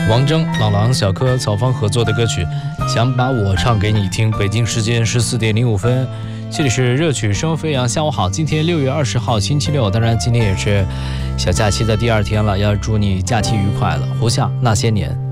王铮、老狼、小柯、曹芳合作的歌曲《想把我唱给你听》。北京时间14:05，这里是热曲声飞扬。下午好，今天6月20号，星期六，当然今天也是小假期的第2天了，要祝你假期愉快了。胡夏那些年。